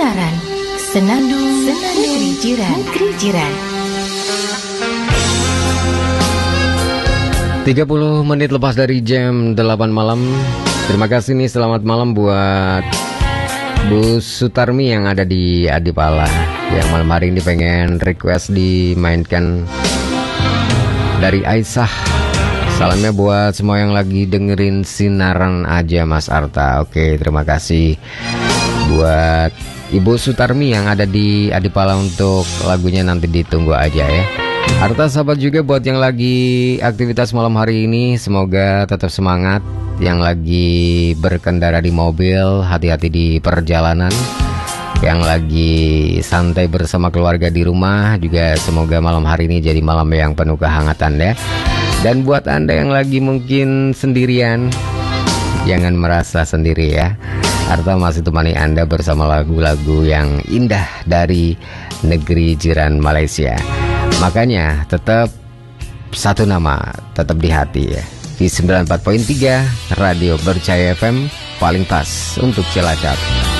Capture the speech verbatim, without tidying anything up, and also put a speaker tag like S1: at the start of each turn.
S1: Sinaran, Senandung, Senandung Negeri Jiran, Negeri Jiran.
S2: tiga puluh menit lepas dari jam delapan malam. Terima kasih nih, selamat malam buat Bu Sutarmi yang ada di Adipala, yang malam hari ini pengen request dimainkan dari Aisyah. Salamnya buat semua yang lagi dengerin Sinaran aja Mas Arta. Oke, terima kasih buat Ibu Sutarmi yang ada di Adipala untuk lagunya, nanti ditunggu aja ya. Arta sahabat juga buat yang lagi aktivitas malam hari ini, semoga tetap semangat. Yang lagi berkendara di mobil, hati-hati di perjalanan. Yang lagi santai bersama keluarga di rumah juga, semoga malam hari ini jadi malam yang penuh kehangatan ya. Dan buat Anda yang lagi mungkin sendirian, jangan merasa sendiri ya. Arta masih temani Anda bersama lagu-lagu yang indah dari negeri jiran Malaysia. Makanya tetap satu nama, tetap di hati ya. Di sembilan puluh empat koma tiga Radio Berjaya F M, paling pas untuk Cilacap.